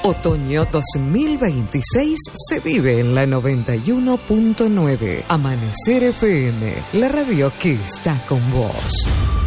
Otoño 2026 se vive en la 91.9. Amanecer FM, la radio que está con vos.